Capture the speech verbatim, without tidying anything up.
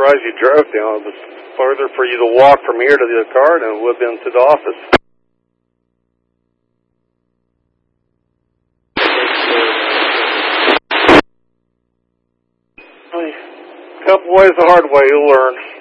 surprised you drove down. It was farther for you to walk from here to the car than it would have been to the office. A couple ways the hard way, you'll learn.